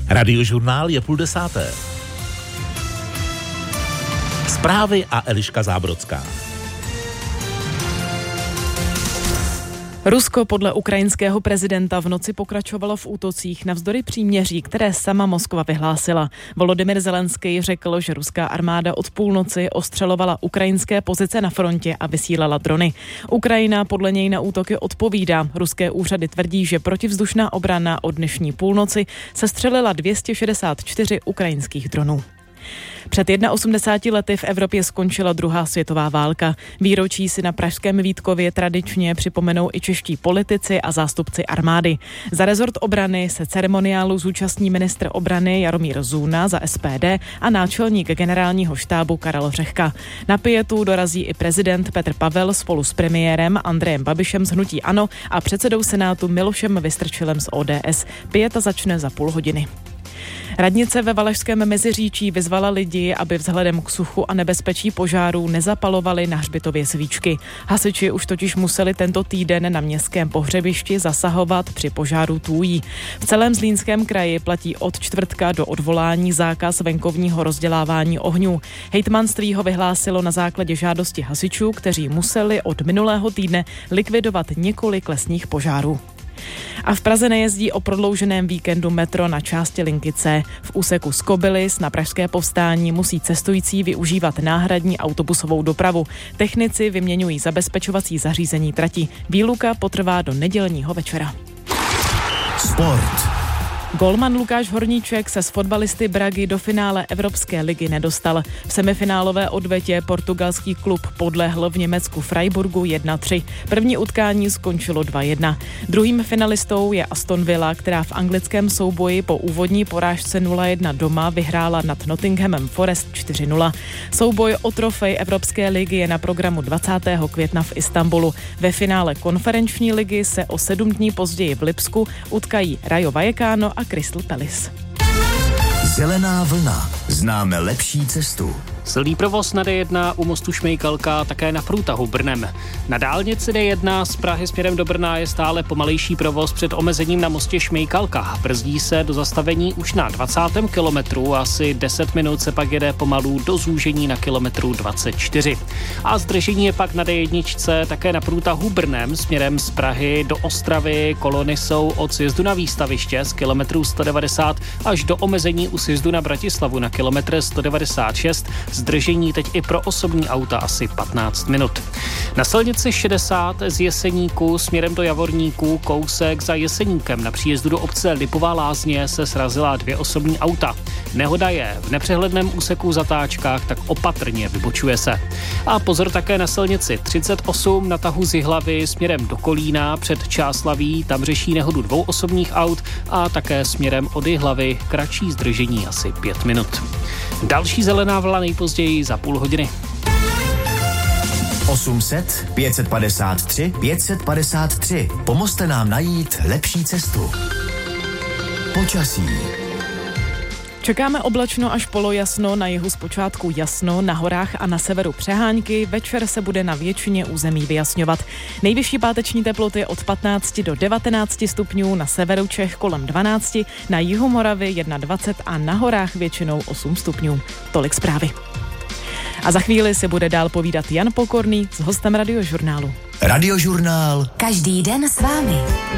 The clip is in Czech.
Radiožurnál je 9:30. Zprávy a Eliška Zábrodská. Rusko podle ukrajinského prezidenta v noci pokračovalo v útocích navzdory příměří, které sama Moskva vyhlásila. Volodymyr Zelenský řekl, že ruská armáda od půlnoci ostřelovala ukrajinské pozice na frontě a vysílala drony. Ukrajina podle něj na útoky odpovídá. Ruské úřady tvrdí, že protivzdušná obrana od dnešní půlnoci sestřelila 264 ukrajinských dronů. Před 81 lety v Evropě skončila druhá světová válka. Výročí si na pražském Vítkově tradičně připomenou i čeští politici a zástupci armády. Za rezort obrany se ceremoniálu zúčastní ministr obrany Jaromír Zůna za SPD a náčelník generálního štábu Karel Řehka. Na pietu dorazí i prezident Petr Pavel spolu s premiérem Andrejem Babišem z hnutí ANO a předsedou Senátu Milošem Vystrčilem z ODS. Pieta začne za půl hodiny. Radnice ve Valašském Meziříčí vyzvala lidi, aby vzhledem k suchu a nebezpečí požárů nezapalovali na hřbitově svíčky. Hasiči už totiž museli tento týden na městském pohřebišti zasahovat při požáru Tůjí. V celém Zlínském kraji platí od čtvrtka do odvolání zákaz venkovního rozdělávání ohňů. Hejtmanství ho vyhlásilo na základě žádosti hasičů, kteří museli od minulého týdne likvidovat několik lesních požárů. A v Praze nejezdí o prodlouženém víkendu metro na části linky C. V úseku z Kobylis na Pražské Povstání musí cestující využívat náhradní autobusovou dopravu. Technici vyměňují zabezpečovací zařízení trati. Výluka potrvá do nedělního večera. Sport. Golman Lukáš Horníček se s fotbalisty Bragy do finále Evropské ligy nedostal. V semifinálové odvetě portugalský klub podlehl v Německu Freiburgu 1-3. První utkání skončilo 2-1. Druhým finalistou je Aston Villa, která v anglickém souboji po úvodní porážce 0-1 doma vyhrála nad Nottinghamem Forest 4-0. Souboj o trofej Evropské ligy je na programu 20. května v Istanbulu. Ve finále konferenční ligy se o 7 dní později v Lipsku utkají Rayo Vallecano a Crystal Palace. Zelená vlna. Známe lepší cestu. Silný provoz na D1 u mostu Šmejkalka, také na průtahu Brnem. Na dálnici D1 z Prahy směrem do Brna je stále pomalejší provoz před omezením na mostě Šmejkalka. Brzdí se do zastavení už na 20. kilometru, asi 10 minut se pak jede pomalu do zúžení na kilometru 24. A zdržení je pak na D1 také na průtahu Brnem směrem z Prahy do Ostravy. Kolony jsou od sjezdu na Výstaviště z kilometru 190 až do omezení u sjezdu na Bratislavu na kilometr 196. Zdržení teď i pro osobní auta asi 15 minut. Na silnici 60 z Jeseníku směrem do Javorníku kousek za Jeseníkem na příjezdu do obce Lipová Lázně se srazila 2 osobní auta. Nehoda je v nepřehledném úseku v zatáčkách, tak opatrně vybočuje se. A pozor také na silnici 38 na tahu z Jihlavy směrem do Kolína před Čáslaví, tam řeší nehodu 2 osobních aut a také směrem od Jihlavy kratší zdržení asi 5 minut. Další zelená vlna nejpozději za půl hodiny. 800 553 553. Pomozte nám najít lepší cestu. Počasí. Čekáme oblačno až polojasno, na jihu zpočátku jasno, na horách a na severu přehánky, večer se bude na většině území vyjasňovat. Nejvyšší páteční teploty od 15 do 19 stupňů, na severu Čech kolem 12, na jihu Moravy 21 a na horách většinou 8 stupňů. Tolik zprávy. A za chvíli si bude dál povídat Jan Pokorný s hostem Radiožurnálu. Radiožurnál. Každý den s vámi.